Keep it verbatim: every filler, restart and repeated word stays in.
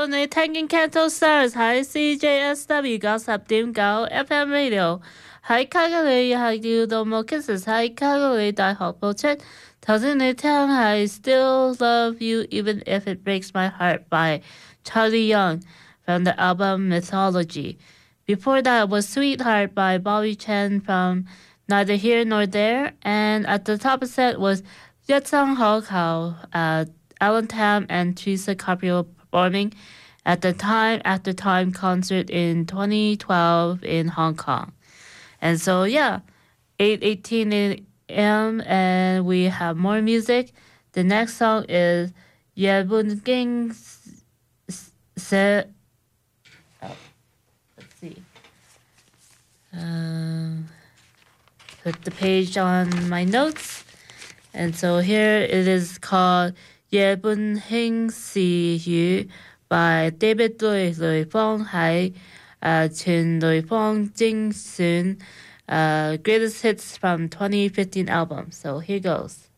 你聽見 Canto Stars 喺 C J S W 九十點九 F M Radio， 喺卡加里係叫到冇 Kisses 喺卡加里大學播出。頭先你聽係 Still Love You Even If It Breaks My Heart by Charlie Young from the album Mythology. Before that was Sweetheart by Bobby Chen from Neither Here Nor There. And at the top of the set was 一生可求, uh, Alan Tam and Teresa Carpio performing at the Time After Time concert in twenty twelve in Hong Kong. And so, yeah, eight eighteen a.m. and we have more music. The next song is 예분ging se. Oh, let's see. Um, put the page on my notes. And so here it is called 예분행 시유 by David Lui Lui Fong Hai, uh, Chen Lui Fong Jing Sun, uh, greatest hits from twenty fifteen album. So here goes.